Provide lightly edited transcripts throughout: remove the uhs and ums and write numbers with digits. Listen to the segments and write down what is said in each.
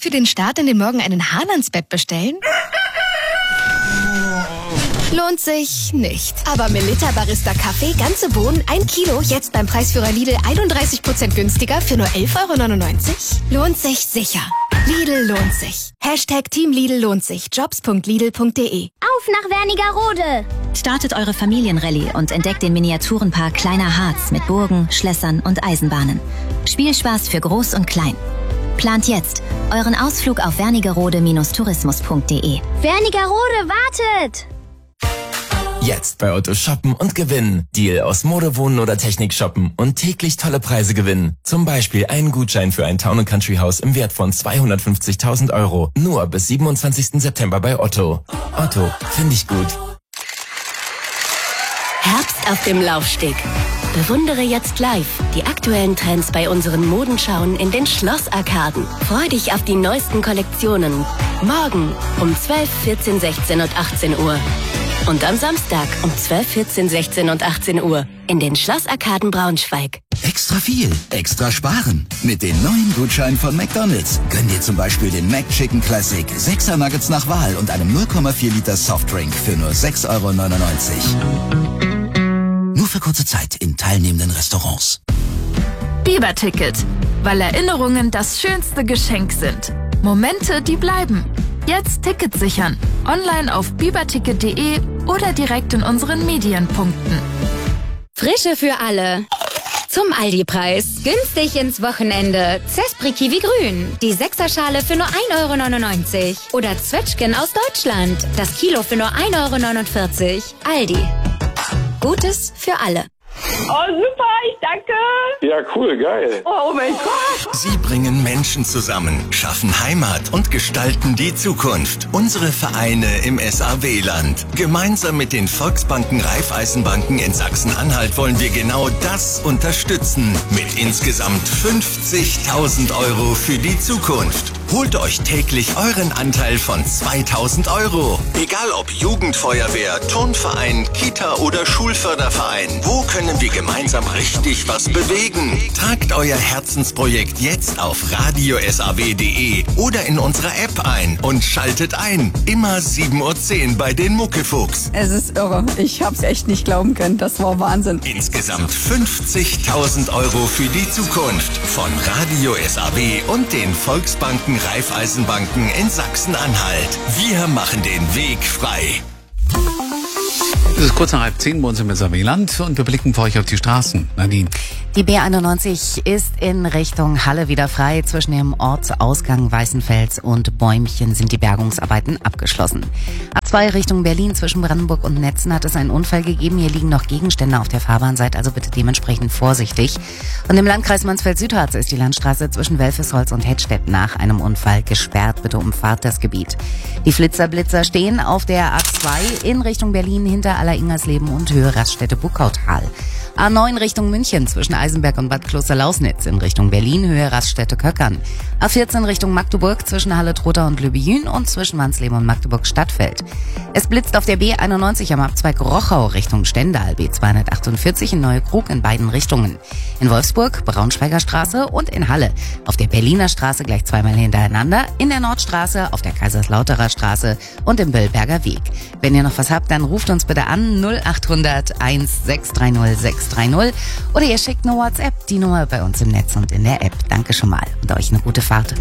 Für den Start in den Morgen einen Hahn ans Bett bestellen? Lohnt sich nicht. Aber Melitta Barista Kaffee, ganze Bohnen, 1 Kilo, jetzt beim Preisführer Lidl 31% günstiger für nur 11,99 €? Lohnt sich sicher. Lidl lohnt sich. Team Lidl lohnt sich. Jobs.lidl.de. Auf nach Wernigerode! Startet eure Familienrallye und entdeckt den Miniaturenpark Kleiner Harz mit Burgen, Schlössern und Eisenbahnen. Spielspaß für Groß und Klein. Plant jetzt euren Ausflug auf wernigerode-tourismus.de. Wernigerode wartet! Jetzt bei Otto shoppen und gewinnen. Deal aus Mode, Wohnen oder Technik shoppen und täglich tolle Preise gewinnen. Zum Beispiel einen Gutschein für ein Town & Country Haus im Wert von 250.000 €. Nur bis 27. September bei Otto. Otto, finde ich gut. Herbst auf dem Laufsteg. Bewundere jetzt live die aktuellen Trends bei unseren Modenschauen in den Schlossarkaden. Freu dich auf die neuesten Kollektionen. Morgen um 12, 14, 16 und 18 Uhr. Und am Samstag um 12, 14, 16 und 18 Uhr in den Schlossarkaden Braunschweig. Extra viel, extra sparen. Mit den neuen Gutscheinen von McDonald's. Gönn dir zum Beispiel den McChicken Classic, 6er Nuggets nach Wahl und einem 0,4 Liter Softdrink für nur 6,99 €. Nur für kurze Zeit in teilnehmenden Restaurants. Biber-Ticket, weil Erinnerungen das schönste Geschenk sind. Momente, die bleiben. Jetzt Ticket sichern. Online auf biberticket.de oder direkt in unseren Medienpunkten. Frische für alle. Zum Aldi-Preis. Günstig ins Wochenende. Zespri Kiwi Grün. Die 6er-Schale für nur 1,99 €. Oder Zwetschgen aus Deutschland. Das Kilo für nur 1,49 €. Aldi. Gutes für alle. Oh, super, ich danke. Ja, cool, geil. Oh mein Gott. Sie bringen Menschen zusammen, schaffen Heimat und gestalten die Zukunft. Unsere Vereine im SAW-Land. Gemeinsam mit den Volksbanken Raiffeisenbanken in Sachsen-Anhalt wollen wir genau das unterstützen. Mit insgesamt 50.000 € für die Zukunft. Holt euch täglich euren Anteil von 2.000 €. Egal ob Jugendfeuerwehr, Turnverein, Kita oder Schulförderverein. Wo können wir gemeinsam richtig was bewegen? Tragt euer Herzensprojekt jetzt auf radiosaw.de oder in unserer App ein und schaltet ein. Immer 7:10 Uhr bei den Muckefuchs. Es ist irre. Ich hab's echt nicht glauben können. Das war Wahnsinn. Insgesamt 50.000 € für die Zukunft von Radio SAW und den Volksbanken Raiffeisenbanken in Sachsen-Anhalt. Wir machen den Weg frei. Es ist kurz nach 9:30 bei uns im SAW-Land und wir blicken für euch auf die Straßen. Nadine. Die B91 ist in Richtung Halle wieder frei. Zwischen dem Ortsausgang Weißenfels und Bäumchen sind die Bergungsarbeiten abgeschlossen. A2 Richtung Berlin zwischen Brandenburg und Netzen hat es einen Unfall gegeben. Hier liegen noch Gegenstände auf der Fahrbahn, seid also bitte dementsprechend vorsichtig. Und im Landkreis Mansfeld-Südharz ist die Landstraße zwischen Welfesholz und Hettstedt nach einem Unfall gesperrt. Bitte umfahrt das Gebiet. Die Flitzer-Blitzer stehen auf der A2 in Richtung Berlin hinter Aller-Ingersleben und Höhe Raststätte Buckautal. A9 Richtung München zwischen Eisenberg und Bad Kloster-Lausnitz, in Richtung Berlin Höhe Raststätte Köckern. A14 Richtung Magdeburg zwischen Halle-Trotha und Lübejün und zwischen Wansleben und Magdeburg-Stadtfeld. Es blitzt auf der B91 am Abzweig Rochau Richtung Stendal, B248 in Neuekrug in beiden Richtungen. In Wolfsburg Braunschweiger Straße und in Halle auf der Berliner Straße gleich zweimal hintereinander, in der Nordstraße, auf der Kaiserslauterer Straße und im Böllberger Weg. Wenn ihr noch was habt, dann ruft uns bitte an 0800 1630 630 oder ihr schickt eine WhatsApp, die Nummer bei uns im Netz und in der App. Danke schon mal und euch eine gute Fahrt.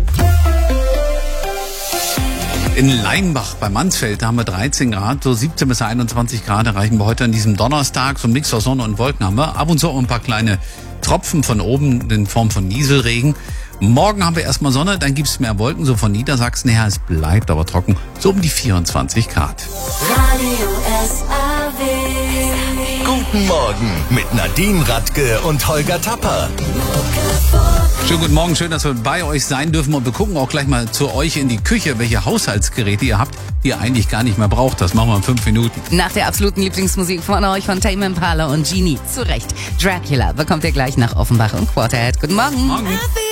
In Leimbach bei Mansfeld, da haben wir 13 Grad, so 17 bis 21 Grad erreichen wir heute an diesem Donnerstag. So ein Mix aus Sonne und Wolken haben wir. Ab und zu auch ein paar kleine Tropfen von oben in Form von Nieselregen. Morgen haben wir erstmal Sonne, dann gibt's mehr Wolken, so von Niedersachsen her. Es bleibt aber trocken, so um die 24 Grad. Radio SAW. Guten Morgen mit Nadine Radke und Holger Tapper. Schönen guten Morgen, schön, dass wir bei euch sein dürfen und wir gucken auch gleich mal zu euch in die Küche, welche Haushaltsgeräte ihr habt, die ihr eigentlich gar nicht mehr braucht. Das machen wir in 5 Minuten. Nach der absoluten Lieblingsmusik von euch von Tame Impala und Genie. Zu Recht. Dracula bekommt ihr gleich nach Offenbach und Quarterhead. Guten Morgen. Morgen.